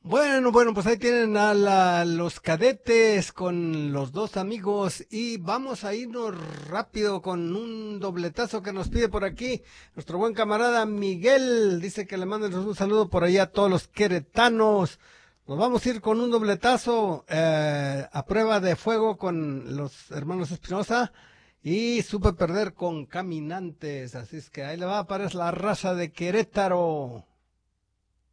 Bueno, pues ahí tienen a los cadetes con los dos amigos y vamos a irnos rápido con un dobletazo que nos pide por aquí nuestro buen camarada Miguel. Dice que le manden un saludo por ahí a todos los queretanos. Nos vamos a ir con un dobletazo a prueba de fuego con los hermanos Espinosa y supe perder con Caminantes. Así es que ahí le va para la raza de Querétaro.